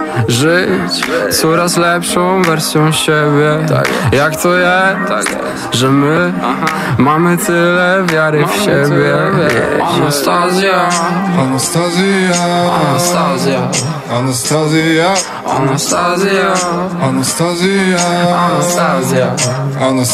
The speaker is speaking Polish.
żyć coraz lepszą wersją siebie. Jak to jest, że my mamy tyle wiary w siebie. Anastazja, Anastazja, Anastazja, Anastazja, Anastazja, Anastazja, Anastazja. Anastazja.